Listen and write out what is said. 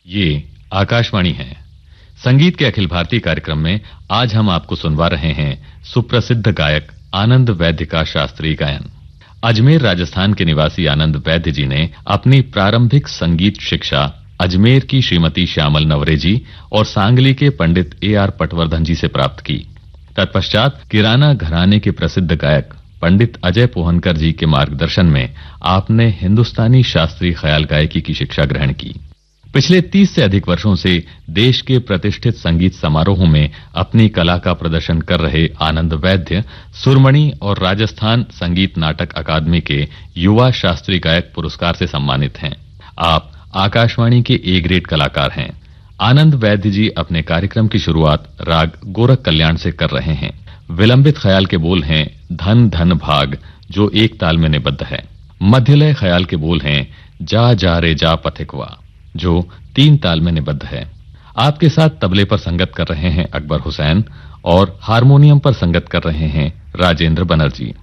ये आकाशवाणी है। संगीत के अखिल भारतीय कार्यक्रम में आज हम आपको सुनवा रहे हैं सुप्रसिद्ध गायक आनंद वैद्य का शास्त्रीय गायन। अजमेर राजस्थान के निवासी आनंद वैद्य जी ने अपनी प्रारंभिक संगीत शिक्षा अजमेर की श्रीमती श्यामल नवरे जी और सांगली के पंडित A.R. पटवर्धन जी से प्राप्त की। तत्पश्चात किराना घराने के प्रसिद्ध गायक पंडित अजय पोहनकर जी के मार्गदर्शन में आपने हिंदुस्तानी शास्त्रीय ख्याल गायकी की शिक्षा ग्रहण की। पिछले 30 से अधिक वर्षों से देश के प्रतिष्ठित संगीत समारोहों में अपनी कला का प्रदर्शन कर रहे आनंद वैद्य सुरमणि और राजस्थान संगीत नाटक अकादमी के युवा शास्त्रीय गायक पुरस्कार से सम्मानित हैं। आप आकाशवाणी के ए ग्रेड कलाकार हैं। आनंद वैद्य जी अपने कार्यक्रम की शुरुआत राग गोरख कल्याण से कर रहे हैं। विलंबित ख्याल के बोल हैं धन धन भाग, जो एक ताल में निबद्ध है। मध्यलय ख्याल के बोल हैं जा जा रे जा पथिकवा, जो 3 ताल में निबद्ध है। आपके साथ तबले पर संगत कर रहे हैं अकबर हुसैन और हारमोनियम पर संगत कर रहे हैं राजेंद्र बनर्जी।